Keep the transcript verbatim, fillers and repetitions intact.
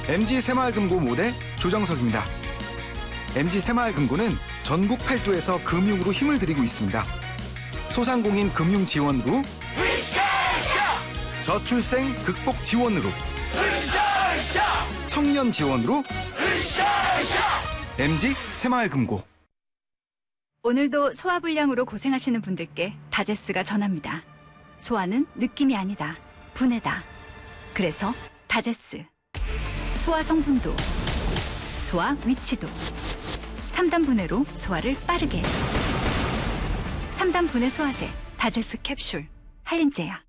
엠지 새마을금고 모대 조정석입니다. 엠지 새마을금고는 전국 팔도에서 금융으로 힘을 들이고 있습니다. 소상공인 금융 지원으로, 저출생 극복 지원으로, 청년 지원으로, 엠지 새마을금고. 오늘도 소화불량으로 고생하시는 분들께 다제스가 전합니다. 소화는 느낌이 아니다, 분해다. 그래서 다제스. 소화 성분도, 소화 위치도, 삼 단 분해로 소화를 빠르게. 삼 단 분해 소화제 다제스 캡슐 한림제약.